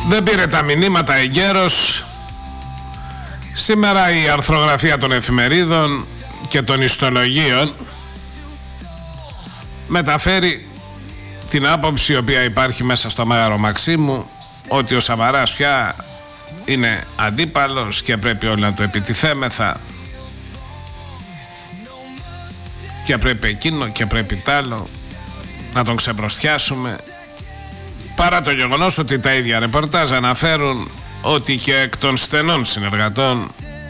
Δεν πήρε τα μηνύματα εγκαίρος. Σήμερα η αρθρογραφία των εφημερίδων και των ιστολογίων μεταφέρει την άποψη η οποία υπάρχει μέσα στο Μέγαρο Μαξίμου, ότι ο Σαμαράς πια είναι αντίπαλος και πρέπει όλοι να το επιτιθέμεθα και πρέπει εκείνο και πρέπει τ' άλλο να τον ξεπροστιάσουμε, παρά το γεγονός ότι τα ίδια ρεπορτάζ αναφέρουν ότι και εκ των στενών συνεργατών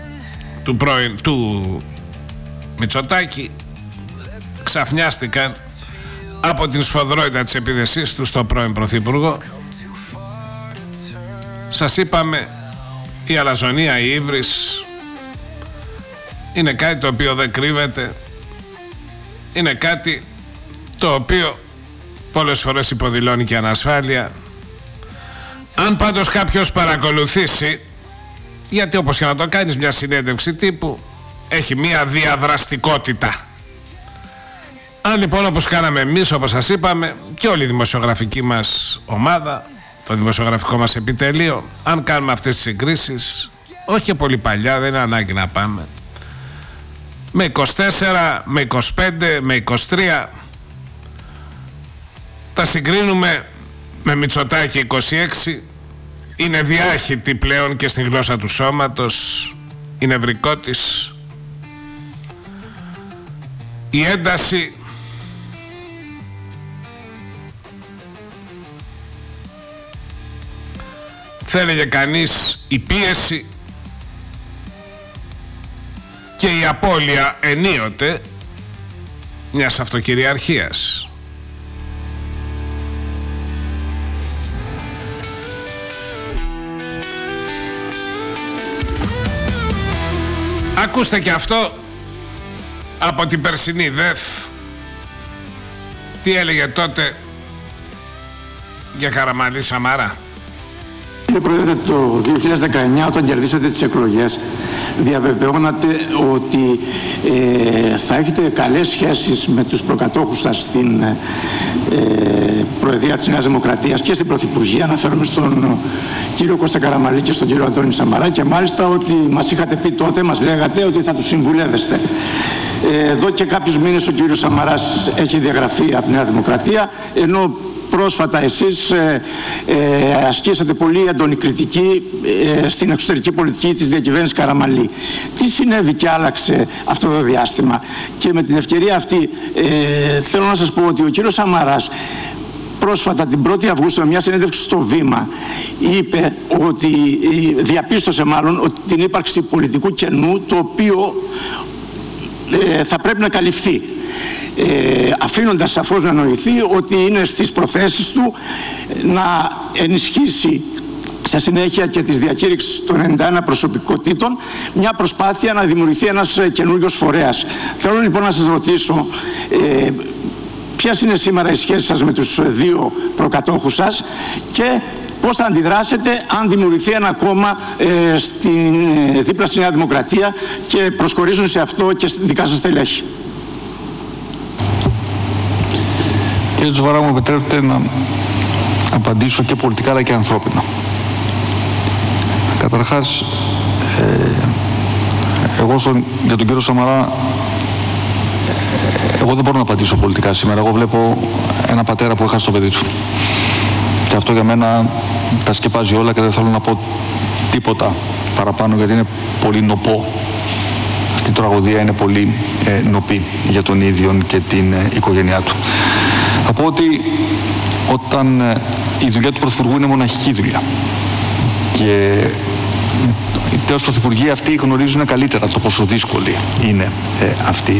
του Μητσοτάκη ξαφνιάστηκαν από την σφοδρότητα της επίδεσής του στο πρώην Πρωθυπουργό. Σας είπαμε, η αλαζονία, η ύβρις είναι κάτι το οποίο δεν κρύβεται, είναι κάτι το οποίο πολλές φορές υποδηλώνει και ανασφάλεια. Αν πάντως κάποιος παρακολουθήσει, γιατί όπως και να το κάνεις μια συνέντευξη τύπου έχει μια διαδραστικότητα. Αν λοιπόν όπως κάναμε εμείς, όπως σας είπαμε, και όλη η δημοσιογραφική μας ομάδα, το δημοσιογραφικό μας επιτελείο, αν κάνουμε αυτές τις συγκρίσεις, όχι και πολύ παλιά, δεν είναι ανάγκη να πάμε, με 24, με 25, με 23, τα συγκρίνουμε με Μητσοτάκη 26, είναι διάχυτη πλέον και στην γλώσσα του σώματος, είναι νευρικότης. Η ένταση θα έλεγε κανείς η πίεση και η απώλεια ενίοτε μιας αυτοκυριαρχίας. Ακούστε και αυτό από την περσινή ΔΕΘ. Τι έλεγε τότε για Καραμανλή Σαμαρά. Κύριε Πρόεδρε, το 2019 όταν κερδίσατε τις εκλογές διαβεβαιώνατε ότι θα έχετε καλές σχέσεις με τους προκατόχους σας στην Προεδρία της Νέας Δημοκρατίας και στην Πρωθυπουργία. Αναφέρομαι στον κύριο Κώστα Καραμανλή και στον κύριο Αντώνη Σαμαρά, και μάλιστα ότι μας είχατε πει τότε, μας λέγατε ότι θα τους συμβουλεύεστε. Εδώ και κάποιους μήνες ο κύριος Σαμαράς έχει διαγραφεί από τη Νέα Δημοκρατία, ενώ πρόσφατα εσείς ασκήσατε πολύ έντονη κριτική στην εξωτερική πολιτική της διακυβέρνησης Καραμανλή. Τι συνέβη και άλλαξε αυτό το διάστημα? Και με την ευκαιρία αυτή θέλω να σας πω ότι ο κύριος Σαμαράς πρόσφατα την 1η Αυγούστου με μια συνέντευξη στο Βήμα είπε ότι, διαπίστωσε μάλλον, ότι την ύπαρξη πολιτικού κενού το οποίο θα πρέπει να καλυφθεί, αφήνοντας σαφώς να νοηθεί ότι είναι στις προθέσεις του να ενισχύσει σε συνέχεια και της διακήρυξης των 91 προσωπικότητων μια προσπάθεια να δημιουργηθεί ένας καινούριος φορέας. Θέλω λοιπόν να σας ρωτήσω ποιες είναι σήμερα οι σχέσεις σας με τους δύο προκατόχους σας και πώς θα αντιδράσετε αν δημιουργηθεί ένα κόμμα δίπλα στη Νέα Δημοκρατία και προσχωρήσουν σε αυτό και δικά σας στελέχη. Κύριε Τζοβαρά, μου επιτρέπετε να απαντήσω και πολιτικά αλλά και ανθρώπινα. Καταρχάς, για τον κύριο Σαμαρά, εγώ δεν μπορώ να απαντήσω πολιτικά σήμερα. Εγώ βλέπω ένα πατέρα που έχασε το παιδί του. Και αυτό για μένα τα σκεπάζει όλα και δεν θέλω να πω τίποτα παραπάνω, γιατί είναι πολύ νοπό. Αυτή η τραγωδία είναι πολύ νοπή για τον ίδιο και την οικογένειά του. Θα πω ότι όταν η δουλειά του Πρωθυπουργού είναι μοναχική δουλειά και οι τέος Πρωθυπουργοί αυτοί γνωρίζουν καλύτερα το πόσο δύσκολη είναι αυτή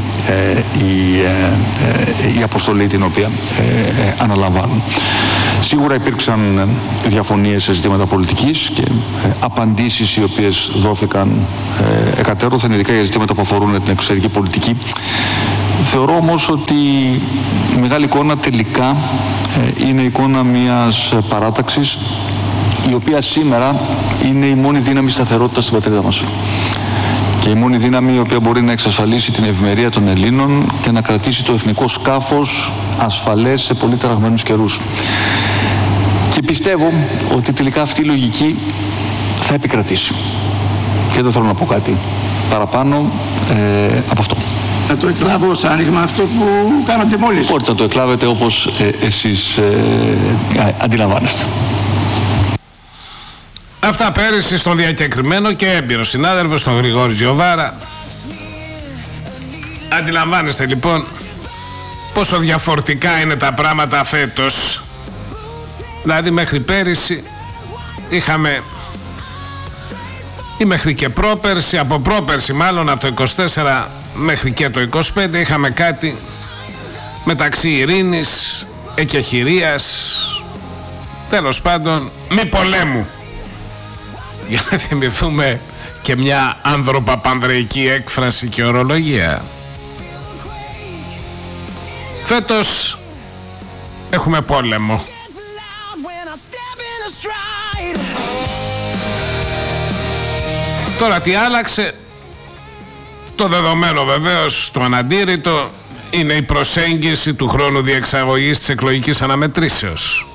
η αποστολή την οποία αναλαμβάνουν. Σίγουρα υπήρξαν διαφωνίες σε ζητήματα πολιτικής και απαντήσεις οι οποίες δόθηκαν εκατέρωθεν, ειδικά για ζητήματα που αφορούν την εξωτερική πολιτική. Θεωρώ όμως ότι η μεγάλη εικόνα τελικά είναι η εικόνα μιας παράταξης η οποία σήμερα είναι η μόνη δύναμη σταθερότητας στην πατρίδα μας. Και η μόνη δύναμη η οποία μπορεί να εξασφαλίσει την ευημερία των Ελλήνων και να κρατήσει το εθνικό σκάφος ασφαλές σε πολύ ταραγμένους καιρούς. Και πιστεύω ότι τελικά αυτή η λογική θα επικρατήσει. Και δεν θέλω να πω κάτι παραπάνω από αυτό. Να το εκλάβω ως άνοιγμα αυτό που κάνατε μόλις. Μπορείτε να το εκλάβετε όπως εσείς αντιλαμβάνεστε. Αυτά πέρυσι στον διακεκριμένο και έμπειρο συνάδελφο, τον Γρηγόρη Γιοβάρα. Αντιλαμβάνεστε λοιπόν πόσο διαφορετικά είναι τα πράγματα φέτος. Δηλαδή μέχρι πέρυσι είχαμε, ή μέχρι και πρόπερσι, από πρόπερσι μάλλον, από το 24 μέχρι και το 25 είχαμε κάτι μεταξύ ειρήνης, εκεχηρίας, τέλος πάντων μη πολέμου, για να θυμηθούμε και μια ανθρωπαπανδρεϊκή έκφραση και ορολογία. Φέτος έχουμε πόλεμο. Τώρα τι άλλαξε? Το δεδομένο βεβαίως, το αναντήρητο, είναι η προσέγγιση του χρόνου διεξαγωγής της εκλογικής αναμετρήσεως.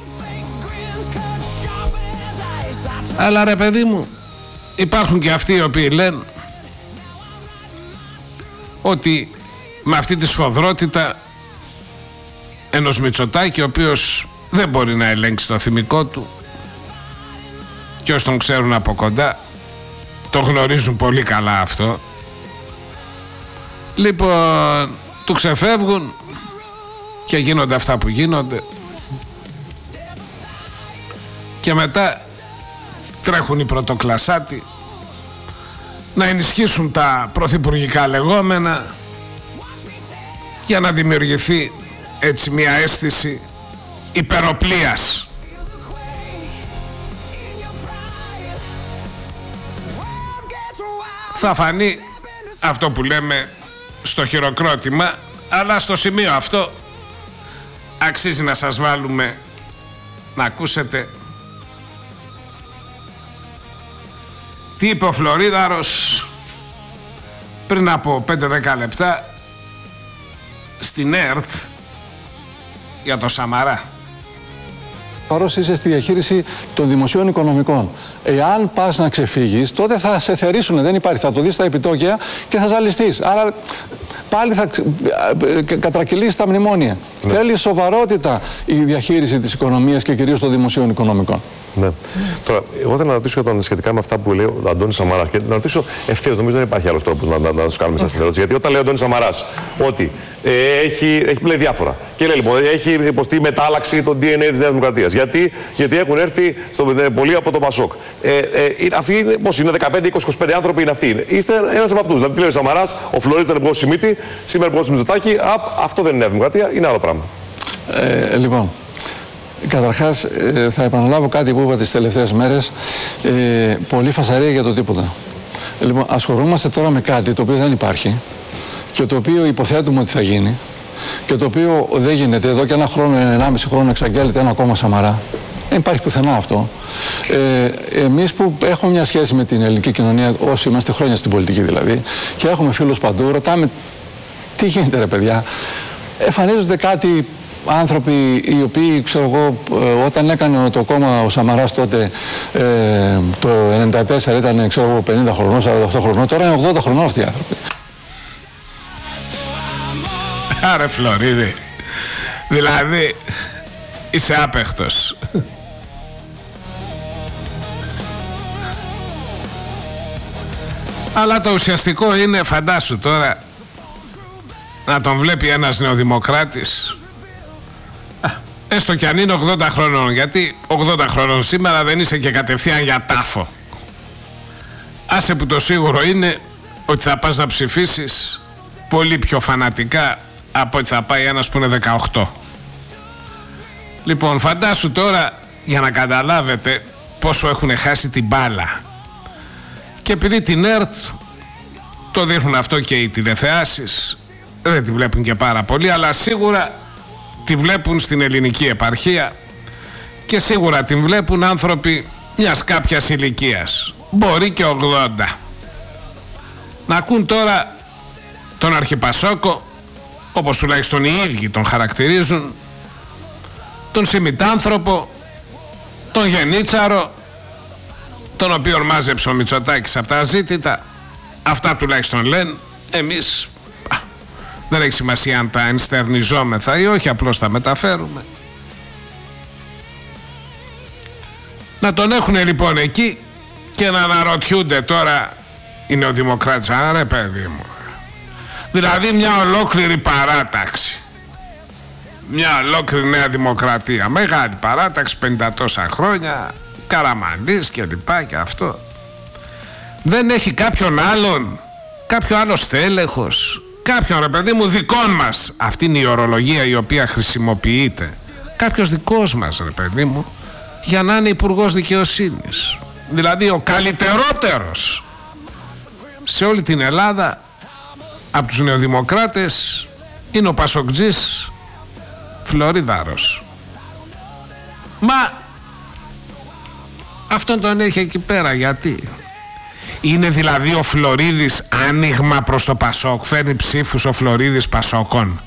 Αλλά ρε παιδί μου, υπάρχουν και αυτοί οι οποίοι λένε ότι με αυτή τη σφοδρότητα ενός Μητσοτάκη, ο οποίος δεν μπορεί να ελέγξει το θυμικό του, και όσοι τον ξέρουν από κοντά το γνωρίζουν πολύ καλά αυτό, λοιπόν του ξεφεύγουν και γίνονται αυτά που γίνονται, και μετά τρέχουν οι πρωτοκλασσάτοι να ενισχύσουν τα πρωθυπουργικά λεγόμενα για να δημιουργηθεί έτσι μια αίσθηση υπεροπλίας. Θα φανεί αυτό που λέμε στο χειροκρότημα, αλλά στο σημείο αυτό αξίζει να σας βάλουμε να ακούσετε τι είπε ο Φλωρίδαρος πριν από 5-10 λεπτά στην ΕΡΤ για το Σαμαρά. Παρός είσαι στη διαχείριση των δημοσίων οικονομικών. Εάν πας να ξεφύγεις, τότε θα σε θερήσουν. Δεν υπάρχει. Θα το δεις στα επιτόκια και θα ζαλιστείς. Άρα πάλι θα κατρακυλήσεις τα μνημόνια. Ναι. Θέλει σοβαρότητα η διαχείριση της οικονομίας και κυρίως των δημοσίων οικονομικών. Ναι. Τώρα, εγώ θέλω να ρωτήσω σχετικά με αυτά που λέει ο Αντώνης Σαμαράς, και να ρωτήσω ευθέως, νομίζω δεν υπάρχει άλλος τρόπος να τους κάνουμε σας την ερώτηση. Γιατί όταν λέει ο Αντώνης Σαμαράς ότι έχει λέει διάφορα και λέει λοιπόν έχει υποστεί μετάλλαξη το DNA της Νέας Δημοκρατίας. Γιατί έχουν έρθει πολλοί από το Πασόκ. Αυτοί πώς είναι, 15, 20, 25 άνθρωποι είναι αυτοί. Είστε ένας από αυτούς. Δηλαδή, τι λέει ο Σαμαράς, ο Φλωρίδης ήταν υπουργός Σιμίτη, σήμερα υπουργός Μητσοτάκη. Αυτό δεν είναι Νέα Δημοκρατία, είναι άλλο πράγμα. Λοιπόν. Καταρχάς, θα επαναλάβω κάτι που είπα τις τελευταίες μέρες. Πολύ φασαρία για το τίποτα. Λοιπόν, ασχολούμαστε τώρα με κάτι το οποίο δεν υπάρχει και το οποίο υποθέτουμε ότι θα γίνει και το οποίο δεν γίνεται. Εδώ και 1 χρόνο, 1,5 χρόνο εξαγγέλλεται ένα κόμμα Σαμαρά. Δεν υπάρχει πουθενά αυτό. Εμείς που έχουμε μια σχέση με την ελληνική κοινωνία, όσοι είμαστε χρόνια στην πολιτική δηλαδή, και έχουμε φίλους παντού, ρωτάμε τι γίνεται ρε παιδιά. Εμφανίζονται κάτι άνθρωποι οι οποίοι, ξέρω εγώ, όταν έκανε το κόμμα ο Σαμαράς τότε το 1994 ήταν, ξέρω εγώ, 50 χρονών, 48 χρονών, τώρα είναι 80 χρονών αυτοί οι άνθρωποι. Άρε Φλωρίδη, δηλαδή είσαι άπεχτος. Αλλά το ουσιαστικό είναι, φαντάσου τώρα, να τον βλέπει ένας νεοδημοκράτης, έστω κι αν είναι 80 χρονών, γιατί 80 χρονών σήμερα δεν είσαι και κατευθείαν για τάφο. Άσε που το σίγουρο είναι ότι θα πας να ψηφίσεις πολύ πιο φανατικά από ότι θα πάει ένας που είναι 18. Λοιπόν, φαντάσου τώρα, για να καταλάβετε πόσο έχουν χάσει την μπάλα. Και επειδή την ΕΡΤ το δείχνουν αυτό και οι τηλεθεάσεις, δεν τη βλέπουν και πάρα πολύ, αλλά σίγουρα τη βλέπουν στην ελληνική επαρχία και σίγουρα την βλέπουν άνθρωποι μιας κάποιας ηλικίας, μπορεί και 80. Να ακούν τώρα τον Αρχιπασόκο, όπως τουλάχιστον οι ίδιοι τον χαρακτηρίζουν, τον Σιμιτάνθρωπο, τον Γενίτσαρο, τον οποίο μάζεψε ο Μητσοτάκης από τα αζήτητα. Αυτά τουλάχιστον λένε. Εμείς δεν έχει σημασία αν τα ενστερνιζόμεθα ή όχι, απλώς τα μεταφέρουμε. Να τον έχουν λοιπόν εκεί και να αναρωτιούνται τώρα οι νεοδημοκράτες. Άρα παιδί μου, δηλαδή μια ολόκληρη παράταξη, μια ολόκληρη Νέα Δημοκρατία, μεγάλη παράταξη, 50 τόσα χρόνια, Καραμανλής και λοιπά και αυτό, δεν έχει κάποιον άλλον, κάποιο άλλο στέλεχος, κάποιον ρε παιδί μου δικών μας, αυτή είναι η ορολογία η οποία χρησιμοποιείται, κάποιος δικός μας ρε παιδί μου, για να είναι υπουργός δικαιοσύνης, δηλαδή ο καλύτερότερος σε όλη την Ελλάδα από τους νεοδημοκράτες είναι ο Πασοκτζής Φλωρίδαρος. Μα αυτόν τον έχει εκεί πέρα γιατί? Είναι δηλαδή ο Φλωρίδης άνοιγμα προς το Πασόκ? Φέρνει ψήφους ο Φλωρίδης Πασόκων?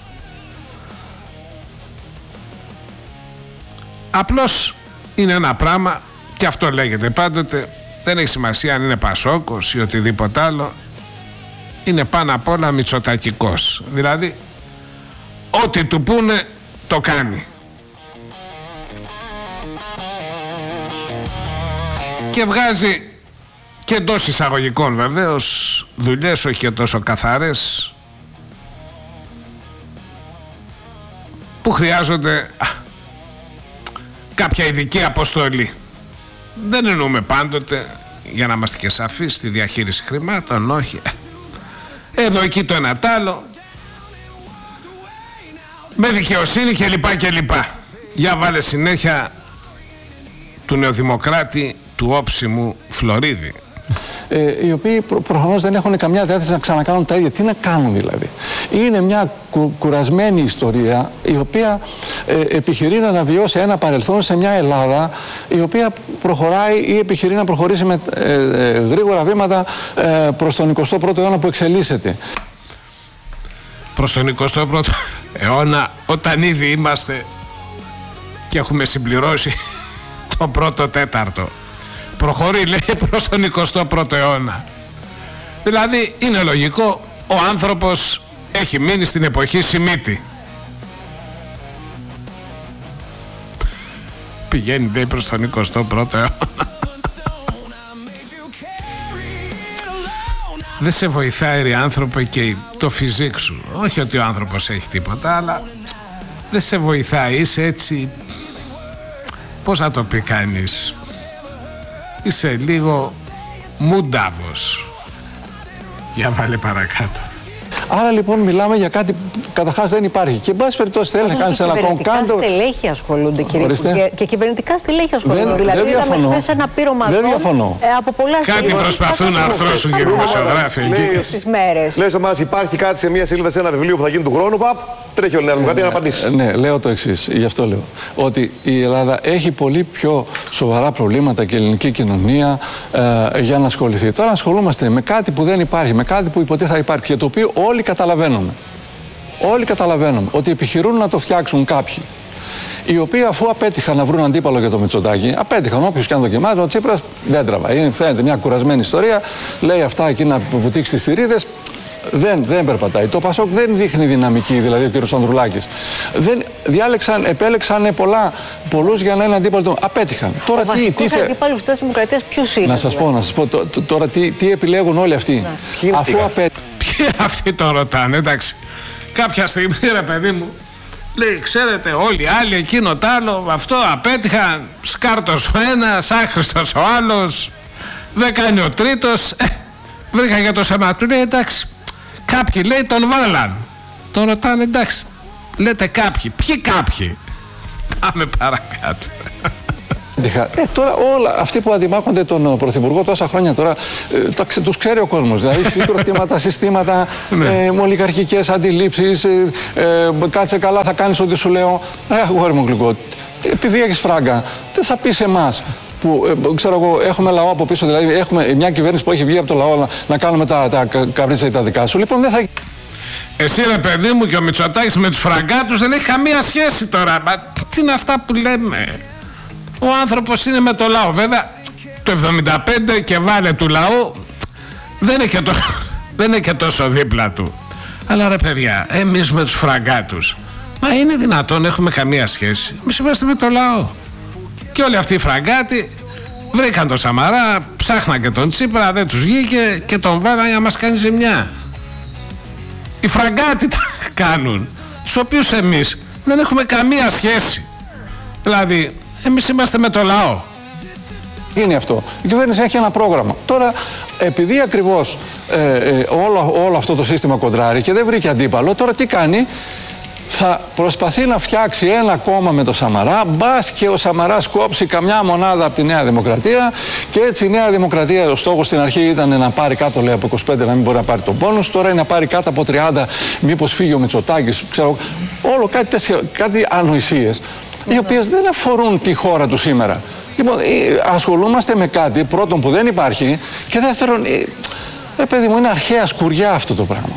Απλώς είναι ένα πράγμα και αυτό λέγεται πάντοτε. Δεν έχει σημασία αν είναι Πασόκος ή οτιδήποτε άλλο. Είναι πάνω απ' όλα μητσοτακικός. Δηλαδή ό,τι του πούνε το κάνει. Και βγάζει και εντός εισαγωγικών βεβαίως δουλειές όχι και τόσο καθαρές που χρειάζονται κάποια ειδική αποστολή. Δεν εννοούμε πάντοτε, για να είμαστε και σαφείς, στη διαχείριση χρημάτων, όχι. Εδώ εκεί το ένα τ' άλλο, με δικαιοσύνη και λοιπά και λοιπά. Για βάλε συνέχεια του νεοδημοκράτη του όψιμου Φλωρίδη. Οι οποίοι προφανώς δεν έχουν καμιά διάθεση να ξανακάνουν τα ίδια. Τι να κάνουν δηλαδή? Είναι μια κουρασμένη ιστορία η οποία επιχειρεί να αναβιώσει ένα παρελθόν σε μια Ελλάδα η οποία προχωράει ή επιχειρεί να προχωρήσει με γρήγορα βήματα προς τον 21ο αιώνα που εξελίσσεται. Προς τον 21ο αιώνα, όταν ήδη είμαστε και έχουμε συμπληρώσει το πρώτο τέταρτο. Προχωρεί λέει προς τον 21ο αιώνα. Δηλαδή είναι λογικό, ο άνθρωπος έχει μείνει στην εποχή Σιμίτη. Πηγαίνει λέει προς τον 21ο αιώνα. Δεν σε βοηθάει ρε άνθρωπε και το φυσικ σου. Όχι ότι ο άνθρωπος έχει τίποτα, αλλά δεν σε βοηθάει, είσαι έτσι, πώς να το πει κανείς, είσαι λίγο μουντάβος. Για βάλε παρακάτω. Άρα λοιπόν μιλάμε για κάτι που καταρχάς δεν υπάρχει. Και εν πάση περιπτώσει θέλει να κάνει ένα κόμμα. Κυβερνητικά στελέχη ασχολούνται, κύριε Υπουργέ. Και κυβερνητικά στελέχη ασχολούνται. Δηλαδή είδαμε χθες ένα πείρωμα από πολλά στελέχη. Κάτι προσπαθούν να αρθρώσουν και δημοσιογράφοι εκεί στις μέρες. Λες εμάς υπάρχει κάτι σε μία σελίδα σε ένα βιβλίο που θα γίνει του χρόνου, τρέχει όλη η Νέα Δημοκρατία να απαντήσει. Ναι, λέω το εξής, γι' αυτό λέω. Ότι η Ελλάδα έχει πολύ πιο σοβαρά προβλήματα και η ελληνική κοινωνία για να ασχοληθεί. Τώρα ασχολούμαστε με κάτι που δεν υπάρχει, με κάτι που υποτίθεται θα υπάρχει και το οποίο όλοι καταλαβαίνουμε. Όλοι καταλαβαίνουμε ότι επιχειρούν να το φτιάξουν κάποιοι. Οι οποίοι αφού απέτυχαν να βρουν αντίπαλο για το Μητσοτάκη, απέτυχαν όποιος και αν δοκιμάζει, ο Τσίπρας δεν τραβάει. Φαίνεται μια κουρασμένη ιστορία, λέει αυτά εκεί να βουτήξει τις θηρίδες. Δεν περπατάει. Το Πασόκ δεν δείχνει δυναμική, δηλαδή ο κ. Ανδρουλάκης. Επέλεξαν πολλούς για να είναι αντίπαλοι. Απέτυχαν. Τώρα ο βασικός αντίπαλος της Δημοκρατίας ποιος είναι? Να σας πω. Τώρα τι επιλέγουν όλοι αυτοί. Αφού απέτυχαν. Ποιοι αυτοί τον ρωτάνε, εντάξει. Κάποια στιγμή, ρε παιδί μου, λέει, ξέρετε, όλοι οι άλλοι, εκείνο τ' άλλο, αυτό απέτυχαν. Σκάρτος ο ένας, άχρηστος ο άλλος, δεν κάνει ο τρίτος. Βρήκα για το Σαμάτου, λέει, εντάξει. Κάποιοι λέει τον βάλαν. Τον ρωτάνε, εντάξει. Λέτε κάποιοι. Ποιοι κάποιοι? Πάμε παρακάτω. Τώρα όλα αυτοί που αντιμάχονται τον Πρωθυπουργό τόσα χρόνια τώρα τους ξέρει ο κόσμος. Δηλαδή συγκροτήματα, συστήματα, ολιγαρχικές αντιλήψεις, κάτσε καλά θα κάνεις ό,τι σου λέω. Αγόρι μου γλυκό, επειδή έχεις φράγκα, τι θα πεις εμάς που ξέρω εγώ, έχουμε λαό από πίσω, δηλαδή έχουμε μια κυβέρνηση που έχει βγει από το λαό να κάνουμε τα καπρίτσα ή τα δικά σου. Λοιπόν δεν θα... Εσύ ρε παιδί μου και ο Μητσοτάκης με τους φραγκάτους δεν έχει καμία σχέση τώρα. Μα τι είναι αυτά που λέμε? Ο άνθρωπος είναι με το λαό. Βέβαια το 75 και βάλε του λαού δεν είναι και τόσο δίπλα του. Αλλά ρε παιδιά, εμείς με τους φραγκάτους, μα είναι δυνατόν έχουμε καμία σχέση? Εμείς είμαστε με το λαό. Και όλοι αυτοί οι φραγκάτοι βρήκαν τον Σαμαρά, ψάχναν και τον Τσίπρα, δεν τους βγήκε και τον βάλαν για να μας κάνει ζημιά. Οι φραγκάτοι τα κάνουν, τους οποίους εμείς δεν έχουμε καμία σχέση. Δηλαδή εμείς είμαστε με το λαό. Είναι αυτό. Η κυβέρνηση έχει ένα πρόγραμμα. Τώρα, επειδή ακριβώς όλο αυτό το σύστημα κοντράρει και δεν βρήκε αντίπαλο, τώρα τι κάνει? Θα προσπαθεί να φτιάξει ένα κόμμα με το Σαμαρά, μπας και ο Σαμαράς κόψει καμιά μονάδα από τη Νέα Δημοκρατία, και έτσι η Νέα Δημοκρατία, ο στόχος στην αρχή ήταν να πάρει κάτω, λέει, από 25 να μην μπορεί να πάρει τον πόνους, τώρα είναι να πάρει κάτω από 30, μήπως φύγει ο Μητσοτάκης, ξέρω, όλο κάτι ανοησίες, οι οποίες δεν αφορούν τη χώρα του σήμερα. Λοιπόν, ασχολούμαστε με κάτι, πρώτον, που δεν υπάρχει, και δεύτερον, παιδί μου, είναι αρχαία σκουριά αυτό το πράγμα.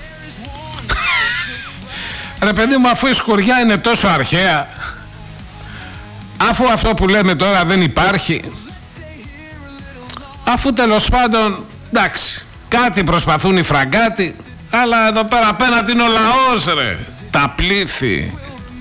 Ρε παιδί μου, αφού η σκουριά είναι τόσο αρχαία, αφού αυτό που λέμε τώρα δεν υπάρχει, αφού τέλος πάντων, εντάξει, κάτι προσπαθούν οι φραγκάτοι, αλλά εδώ πέρα απέναντι είναι ο λαός, ρε, τα πλήθη,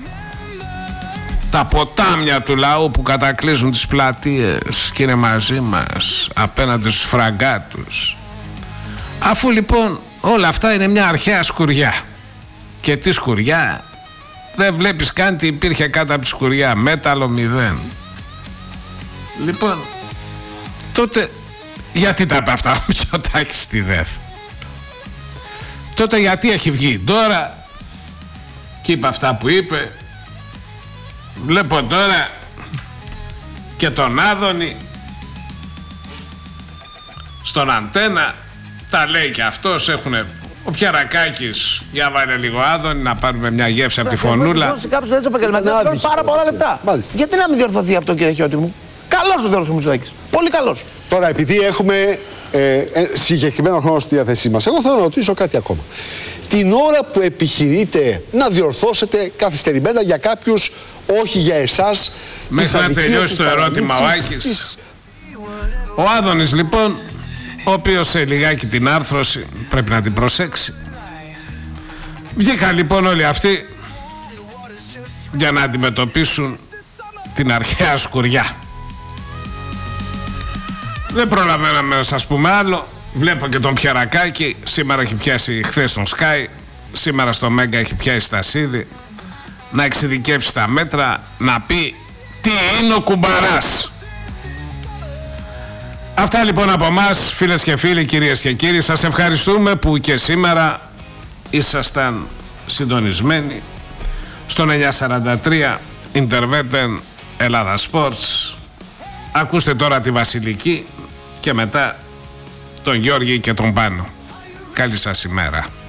τα ποτάμια του λαού που κατακλείζουν τις πλατείες και είναι μαζί μας απέναντι στους φραγκάτους. Αφού λοιπόν όλα αυτά είναι μια αρχαία σκουριά, και τι σκουριά, δεν βλέπεις καν τι υπήρχε κάτω από τη σκουριά, μέταλλο 0. Λοιπόν, τότε γιατί τα είπε αυτά ο Μητσοτάκης στη ΔΕΘ? Τότε γιατί έχει βγει τώρα και είπε αυτά που είπε? Βλέπω τώρα και τον Άδωνη στον Αντένα, τα λέει και αυτός, έχουνε. Ο Πιαρακάκης, για βάλε λίγο Άδωνη, να πάρουμε μια γεύση από τη φωνούλα. Πάρα πολλά λεπτά. Γιατί να μην διορθωθεί αυτό, κύριε Χιώτη μου? Καλός ο Δόρος ο Μητσοτάκης. Πολύ καλός. Τώρα, επειδή έχουμε συγκεκριμένο χρόνο στη διάθεσή μας, εγώ θέλω να ρωτήσω κάτι ακόμα. Την ώρα που επιχειρείτε να διορθώσετε καθυστερημένα για κάποιους, όχι για εσάς, μέχρι να τελειώσει το ερώτημα ο Άκης. Ο Άδωνης λοιπόν, ο οποίος σε λιγάκι την άρθρωση πρέπει να την προσέξει. Βγήκαν λοιπόν όλοι αυτοί για να αντιμετωπίσουν την αρχαία σκουριά. Δεν προλαβαίναμε να σας πούμε άλλο. Βλέπω και τον Πιερακάκη, σήμερα έχει πιάσει, χθες τον Sky, σήμερα στο Μέγκα έχει πιάσει Στασίδη, να εξειδικεύσει τα μέτρα, να πει τι είναι ο κουμπαράς. Αυτά λοιπόν από εμάς, φίλες και φίλοι, κυρίες και κύριοι. Σας ευχαριστούμε που και σήμερα ήσασταν συντονισμένοι στον 943 Interveten Ελλάδα Sports. Ακούστε τώρα τη Βασιλική και μετά τον Γιώργη και τον Πάνο. Καλή σας ημέρα.